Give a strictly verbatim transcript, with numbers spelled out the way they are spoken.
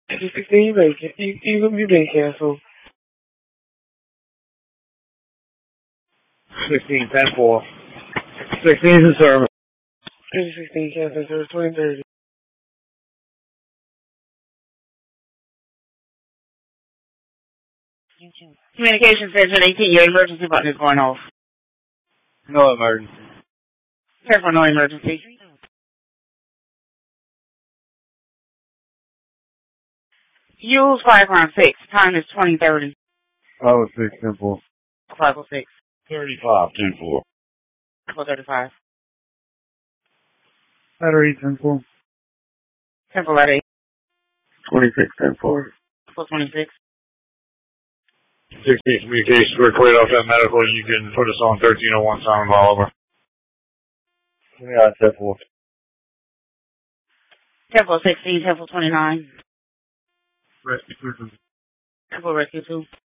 sixteen, you been, you, you, you been canceled. sixteen, ten four. sixteen is in service. sixteen canceled, so it's twenty thirty. Communication Center eighteen, your emergency button is going off. No emergency. Careful, no emergency. Use five round six. Time is twenty thirty. Oh, six, ten four. five oh six. thirty-five, ten four. four thirty-five. Battery, ten four. Temple at eight. twenty-six, ten four. four twenty-six. sixteen communications, we're cleared off that medical. You can put us on thirteen oh one Simon Bolivar. Yeah, ten four. Temple sixteen, Temple twenty-nine. Rescue two. Temple Rescue two.